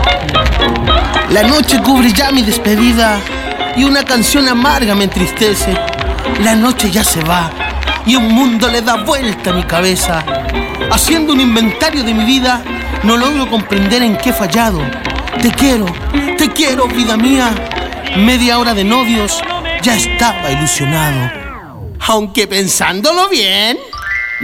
La noche cubre ya mi despedida y una canción amarga me entristece. La noche ya se va y un mundo le da vuelta a mi cabeza. Haciendo un inventario de mi vida, no logro comprender en qué he fallado. Te quiero, vida mía. Media hora de novios, ya estaba ilusionado. Aunque pensándolo bien...